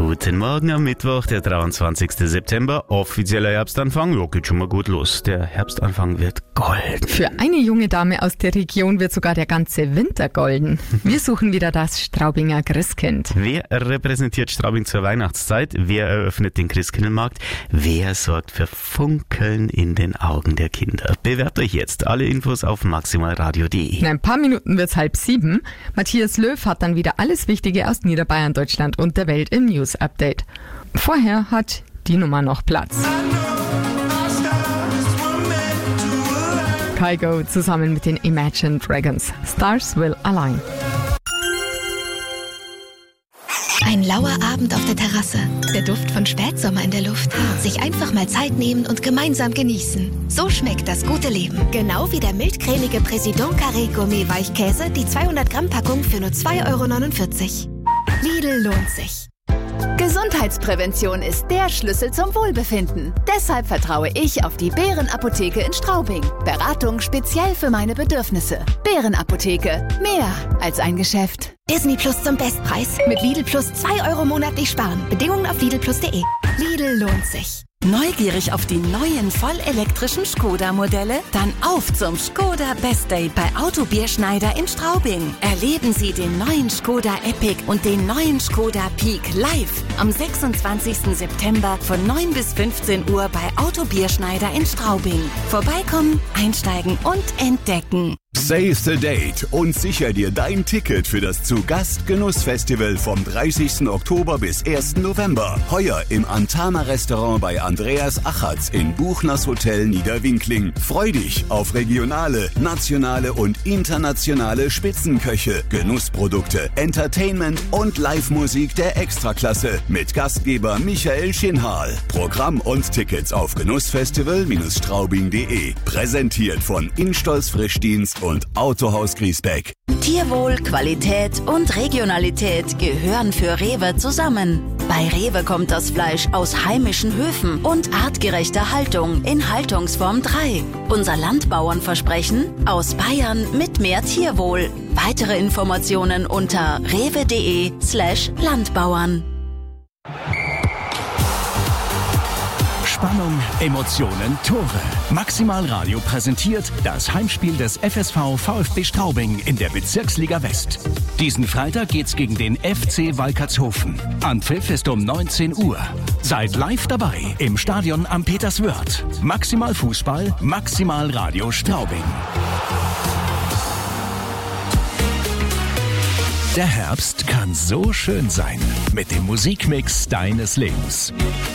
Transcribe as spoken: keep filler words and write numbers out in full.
Guten Morgen am Mittwoch, der dreiundzwanzigsten September. Offizieller Herbstanfang. Ja, geht schon mal gut los. Der Herbstanfang wird golden. Für eine junge Dame aus der Region wird sogar der ganze Winter golden. Wir suchen wieder das Straubinger Christkind. Wer repräsentiert Straubing zur Weihnachtszeit? Wer eröffnet den Christkindlmarkt? Wer sorgt für Funkeln in den Augen der Kinder? Bewerbt euch jetzt. Alle Infos auf maximalradio punkt de. In ein paar Minuten wird's halb sieben. Matthias Löw hat dann wieder alles Wichtige aus Niederbayern, Deutschland und der Welt im News-Update. Vorher hat die Nummer noch Platz. Kygo zusammen mit den Imagine Dragons. Stars Will Align. Ein lauer Abend auf der Terrasse, der Duft von Spätsommer in der Luft. Sich einfach mal Zeit nehmen und gemeinsam genießen. So schmeckt das gute Leben. Genau wie der mildcremige Président Carré Gourmet Weichkäse, die zweihundert Gramm Packung für nur zwei Euro neunundvierzig. Lidl lohnt sich. Gesundheitsprävention ist der Schlüssel zum Wohlbefinden. Deshalb vertraue ich auf die Bärenapotheke in Straubing. Beratung speziell für meine Bedürfnisse. Bärenapotheke. Mehr als ein Geschäft. Disney Plus zum Bestpreis. Mit Lidl Plus zwei Euro monatlich sparen. Bedingungen auf lidl plus punkt de. Lidl lohnt sich. Neugierig auf die neuen vollelektrischen Skoda-Modelle? Dann auf zum Skoda Best Day bei Auto Bierschneider in Straubing. Erleben Sie den neuen Skoda Epic und den neuen Skoda Peak live am sechsundzwanzigsten September von neun bis fünfzehn Uhr bei Auto Bierschneider in Straubing. Vorbeikommen, einsteigen und entdecken. Save the date und sicher dir dein Ticket für das Zu-Gast-Genuss-Festival vom dreißigsten Oktober bis ersten November. Heuer im Antana-Restaurant bei Andreas Achatz in Buchners Hotel Niederwinkling. Freu dich auf regionale, nationale und internationale Spitzenköche, Genussprodukte, Entertainment und Live-Musik der Extraklasse mit Gastgeber Michael Schinhal. Programm und Tickets auf genussfestival Bindestrich straubing punkt de. Präsentiert von Instolz Frischdienst und Autohaus Griesbeck. Tierwohl, Qualität und Regionalität gehören für Rewe zusammen. Bei Rewe kommt das Fleisch aus heimischen Höfen und artgerechter Haltung in Haltungsform drei. Unser Landbauernversprechen: aus Bayern mit mehr Tierwohl. Weitere Informationen unter rewe.de slash Landbauern. Spannung, Emotionen, Tore. Maximal Radio präsentiert das Heimspiel des F S V VfB Straubing in der Bezirksliga West. Diesen Freitag geht's gegen den F C Walkertshofen. Anpfiff ist um neunzehn Uhr. Seid live dabei im Stadion am Peterswörth. Maximal Fußball, Maximal Radio Straubing. Der Herbst kann so schön sein mit dem Musikmix deines Lebens.